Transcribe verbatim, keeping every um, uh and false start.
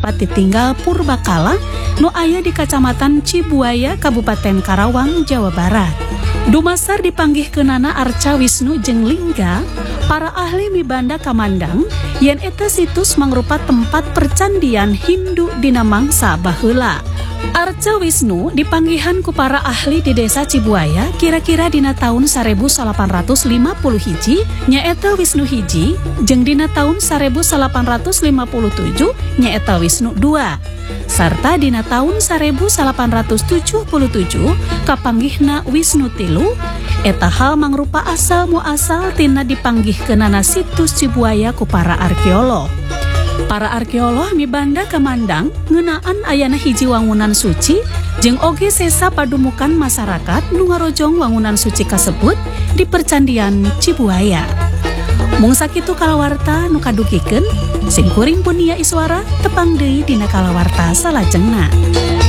tempat ditinggal purbakala nu aya di Kacamatan Cibuaya, Kabupaten Karawang, Jawa Barat. Dumasar dipanggihkeunana Arca Wisnu jeung Lingga, para ahli mibanda kamandang yen eta situs mangrupa tempat percandian Hindu dina mangsa baheula. Arca Wisnu dipanggihan ku para ahli di desa Cibuaya kira-kira dina tahun seribu delapan ratus lima puluh hiji nyaeta Wisnu hiji jeung dina tahun seribu delapan ratus lima puluh tujuh nyaeta Wisnu dua sarta dina tahun seribu delapan ratus tujuh puluh tujuh kapanggihna Wisnu tilu. Eta hal mangrupa asal muasal tina dipanggihkeunana situs Cibuaya ku para arkeolog. Para arkeolog mibanda kamandang ngeunaan ayana hiji wangunan suci jeung oge sesa padumukan masyarakat nu ngarojong wangunan suci kasebut di percandian Cibuaya. Mung sakitu kalawarta nu kadugikeun, sing kuring punia iswara tepang deui dina kalawarta salajengna.